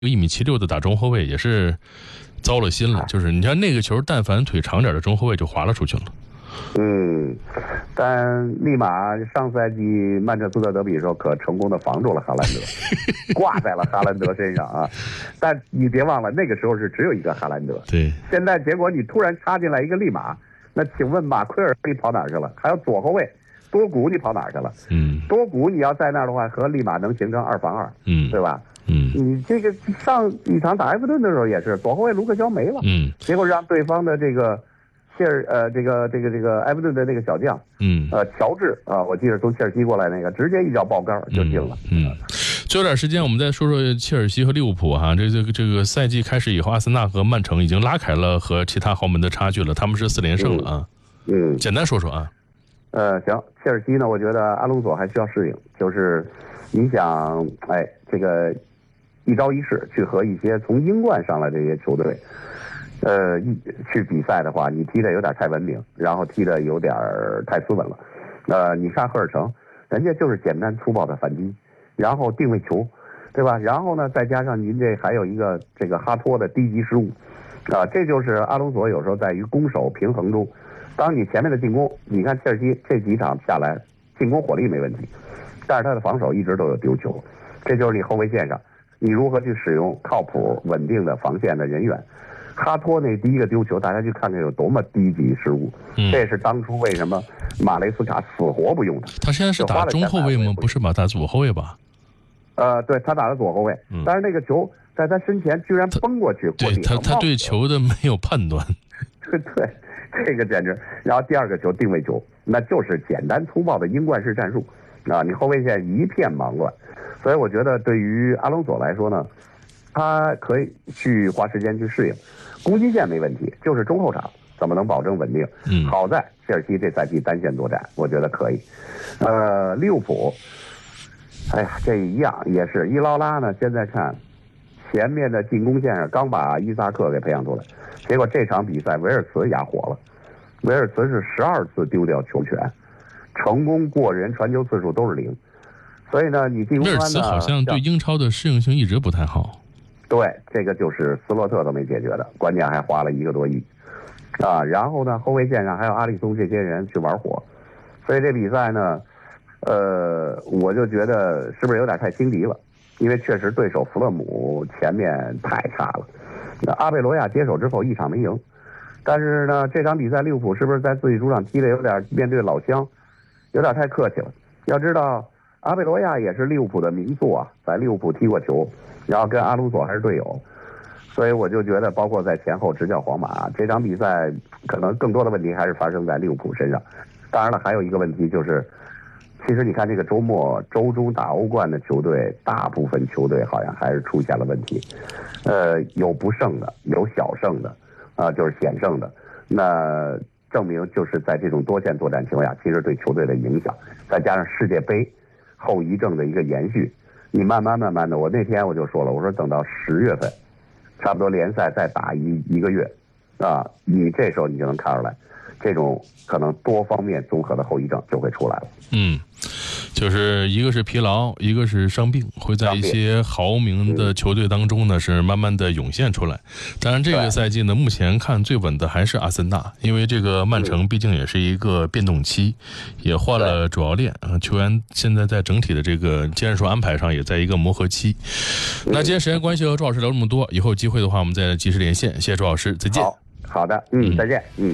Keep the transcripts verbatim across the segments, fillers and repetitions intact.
一米七六的打中后卫也是糟了心了，就是你看那个球，但凡腿长点的中后卫就滑了出去了。 嗯，但利马上赛季曼彻斯特德比的时候可成功的防住了哈兰德，挂在了哈兰德身上啊。但你别忘了，那个时候是只有一个哈兰德。 对， 现在结果你突然插进来一个利马，那请问马奎尔你跑哪儿去了？还有左后卫多古你跑哪儿去了？ 嗯， 多古你要在那儿的话，和利马能形成二防二， 嗯， 对吧？ 嗯， 你这个上一场打埃弗顿的时候也是，左后卫卢克肖没了， 嗯， 结果让对方的这个切尔呃这个这个这个埃弗顿的那个小将， 嗯， 呃乔治啊，我记得从切尔西过来那个，直接一脚爆杆就进了。 嗯，嗯最后点时间，我们再说说切尔西和利物浦哈。这这个这个赛季开始以后，阿森纳和曼城已经拉开了和其他豪门的差距了，他们是四连胜了啊。 嗯， 简单说说啊。 呃，行，切尔西呢，我觉得阿隆索还需要适应，就是你想，哎，这个一招一式去和一些从英冠上来这些球队，呃，一去比赛的话，你踢的有点太文明，然后踢的有点太斯文了。呃，你看赫尔城，人家就是简单粗暴的反击，然后定位球，对吧？然后呢，再加上您这还有一个这个哈托的低级失误，啊、呃，这就是阿隆索有时候在于攻守平衡中。当你前面的进攻，你看切尔西这几场下来，进攻火力没问题，但是他的防守一直都有丢球，这就是你后卫线上你如何去使用靠谱稳定的防线的人员。哈托那第一个丢球，大家去看看有多么低级失误，嗯、这也是当初为什么马雷斯卡死活不用他。 他现在是打中后卫吗？不是吧？打左后卫吧？ 呃，对，他打的左后卫，嗯、但是那个球在他身前居然崩过去， 对他他对球的没有判断。 对对。这个简直，然后第二个球定位球，那就是简单粗暴的英冠式战术，啊，你后卫线一片忙乱，所以我觉得对于阿隆索来说呢，他可以去花时间去适应，攻击线没问题，就是中后场怎么能保证稳定？嗯，好在切尔西这赛季单线作战，我觉得可以。呃，利物浦，哎呀，这一样也是伊劳拉呢，现在看前面的进攻线上刚把伊萨克给培养出来。结果这场比赛维尔茨压火了，维尔茨是十二次丢掉球权，成功过人传球次数都是零，所以呢，你进攻端呢， 维尔茨好像对英超的适应性一直不太好。 对，这个就是斯洛特都没解决的，关键还花了一个多亿啊。然后呢，后卫线上还有阿里松这些人去玩火，所以这比赛呢，呃，我就觉得是不是有点太轻敌了？因为确实对手弗勒姆前面太差了。那阿贝罗亚接手之后一场没赢，但是呢，这场比赛利物浦是不是在自己主场踢的有点面对老乡，有点太客气了？要知道，阿贝罗亚也是利物浦的名宿啊，在利物浦踢过球，然后跟阿隆索还是队友，所以我就觉得，包括在前后执教皇马这场比赛，可能更多的问题还是发生在利物浦身上。当然了，还有一个问题就是。其实你看这个周末周中打欧冠的球队，大部分球队好像还是出现了问题，呃，有不胜的，有小胜的，啊、呃，就是险胜的。那证明就是在这种多线作战情况下，其实对球队的影响，再加上世界杯后遗症的一个延续，你慢慢慢慢的，我那天我就说了，我说等到十月份，差不多联赛再打一一个月，啊，你这时候你就能看出来。这种可能多方面综合的后遗症就会出来了。 嗯，就是一个是疲劳，一个是伤病，会在一些豪名的球队当中呢、嗯、是慢慢的涌现出来。当然这个赛季呢，目前看最稳的还是阿森纳，因为这个曼城毕竟也是一个变动期，也换了主教练，球员现在在整体的这个战术安排上也在一个磨合期。嗯、那今天时间关系和周老师聊这么多，以后有机会的话我们再及时连线。谢谢周老师，再见。 好，好的，嗯，再见，嗯。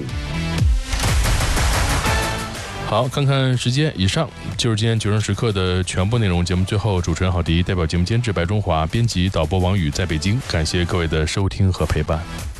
好，看看时间，以上就是今天九声时刻的全部内容。节目最后，主持人郝迪代表节目监制白中华，编辑导播王宇在北京，感谢各位的收听和陪伴。